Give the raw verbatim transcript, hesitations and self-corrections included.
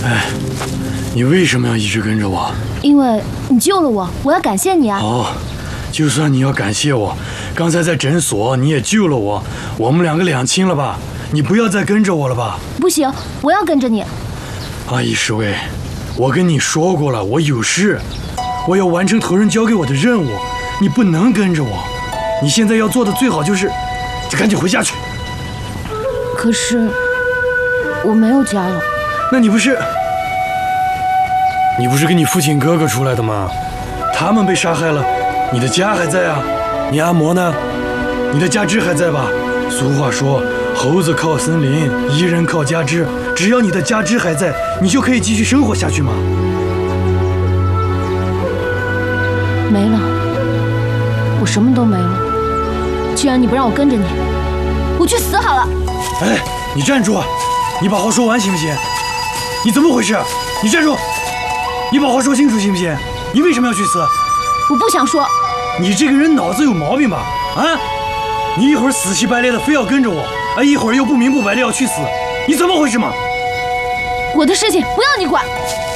哎，你为什么要一直跟着我？ 因为你救了我，我要感谢你啊。 哦，就算你要感谢我，刚才在诊所你也救了我，我们两个两清了吧？你不要再跟着我了吧？ 不行，我要跟着你。 阿姨侍卫，我跟你说过了，我有事，我要完成头人交给我的任务，你不能跟着我。你现在要做的最好就是，就赶紧回家去。 可是我没有家了。 那你不是，你不是跟你父亲哥哥出来的吗？他们被杀害了，你的家还在啊？你阿嬷呢？你的家支还在吧？俗话说，猴子靠森林，伊人靠家支。只要你的家支还在，你就可以继续生活下去嘛。 没了，我什么都没了。既然你不让我跟着你，我去死好了。 哎，你站住！你把话说完行不行？你怎么回事？你站住！你把话说清楚行不行？你为什么要去死？ 我不想说。 你这个人脑子有毛病吧？啊！你一会儿死乞白赖的非要跟着我，啊，一会儿又不明不白的要去死，你怎么回事嘛？ 我的事情不要你管。